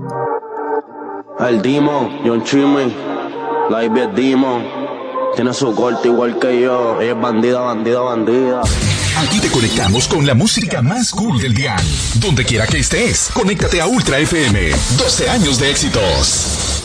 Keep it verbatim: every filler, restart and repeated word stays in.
El Demon, John Chimmy, la Ivy es Demon. Tiene su corte igual que yo. Ella es bandida, bandida, bandida. Aquí te conectamos con la música más cool del dial. Donde quiera que estés, conéctate a Ultra F M. doce años de éxitos.